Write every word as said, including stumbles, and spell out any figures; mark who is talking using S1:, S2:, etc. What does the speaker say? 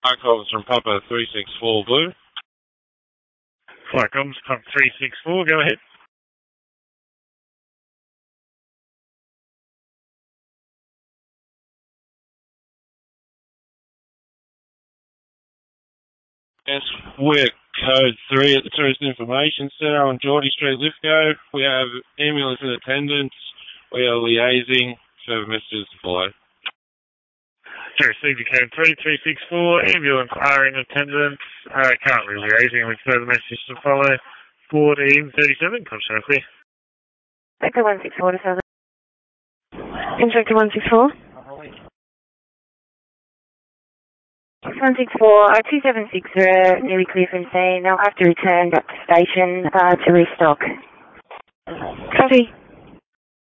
S1: Comms from Papa three six four Blue.
S2: Flight Comms, Papa three six four, go ahead.
S1: Yes, we're code three at the Tourist Information Centre on Geordie Street, Lithgow. We have ambulance in attendance. We are liaising. Further messages to follow.
S2: To receive your code three three six four, ambulance are in attendance. Uh, currently liaising with further messages to follow. fourteen thirty-seven, contact clear.
S3: Echo one six four to Southern. Instructor one six four. one six four, uh, two seven six are nearly clear from scene. They'll have to return back to station uh, to restock. Copy.